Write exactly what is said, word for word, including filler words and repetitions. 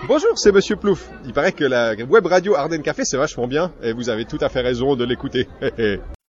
Bonjour, c'est Monsieur Plouf. Il paraît que la web radio Ardennes Café, c'est vachement bien, et vous avez tout à fait raison de l'écouter.